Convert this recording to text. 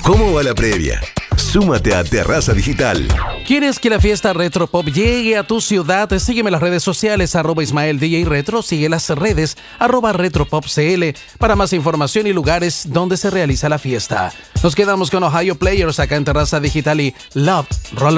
¿Cómo va la previa? Súmate a Terraza Digital. ¿Quieres que la fiesta Retropop llegue a tu ciudad? Sígueme en las redes sociales, @Ismael DJ Retro. Sigue las redes, @RetropopCL, para más información y lugares donde se realiza la fiesta. Nos quedamos con Ohio Players acá en Terraza Digital y Love Roll